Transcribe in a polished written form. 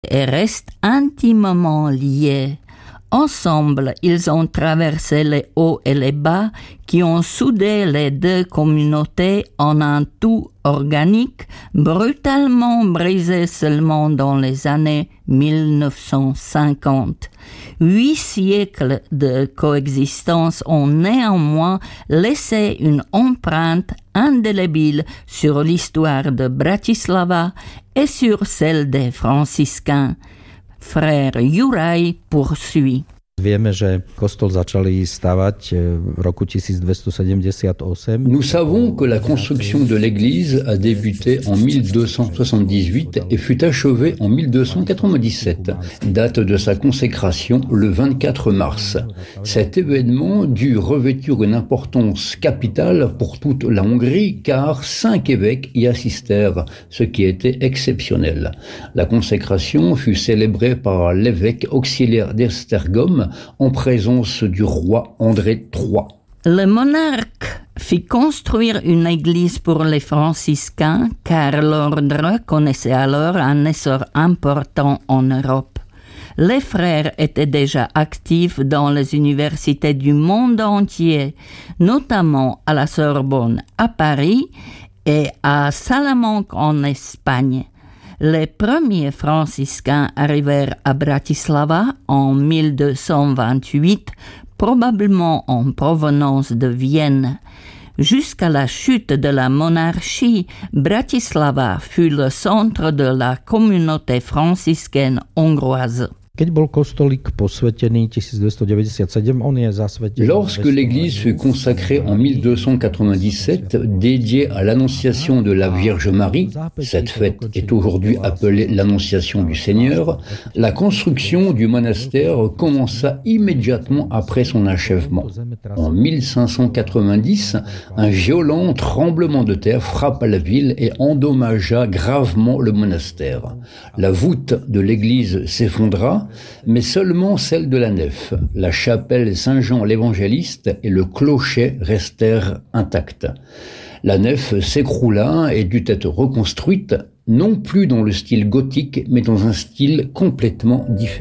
et restent intimement liés. Ensemble, ils ont traversé les hauts et les bas qui ont soudé les deux communautés en un tout organique, brutalement brisé seulement dans les années 1950. 8 siècles de coexistence ont néanmoins laissé une empreinte indélébile sur l'histoire de Bratislava et sur celle des franciscains. Frère Juraj poursuit. Vieme, že kostol začali stavať v roku 1278. Nous savons que la construction de l'église a débuté en 1278 et fut achevée en 1297, date de sa consécration le 24 mars. Cet événement dut revêtir une importance capitale pour toute la Hongrie car 5 évêques y assistèrent, ce qui était exceptionnel. La consécration fut célébrée par l'évêque auxiliaire d'Esztergom en présence du roi André III. Le monarque fit construire une église pour les franciscains car l'ordre connaissait alors un essor important en Europe. Les frères étaient déjà actifs dans les universités du monde entier, notamment à la Sorbonne à Paris et à Salamanque en Espagne. Les premiers franciscains arrivèrent à Bratislava en 1228, probablement en provenance de Vienne. Jusqu'à la chute de la monarchie, Bratislava fut le centre de la communauté franciscaine hongroise. Keď bol kostolík posvetený 1297, on je zasvetený. Lorsque l'église fut consacrée en 1297, dédiée à l'Annonciation de la Vierge Marie, cette fête est aujourd'hui appelée l'Annonciation du Seigneur, la construction du monastère commença immédiatement après son achèvement. En 1590, un violent tremblement de terre frappa la ville et endommagea gravement le monastère. La voûte de l'église s'effondra, mais seulement celle de la nef. La chapelle Saint-Jean l'Évangéliste et le clocher restèrent intacts. La nef s'écroula et dut être reconstruite, non plus dans le style gothique, mais dans un style complètement différent.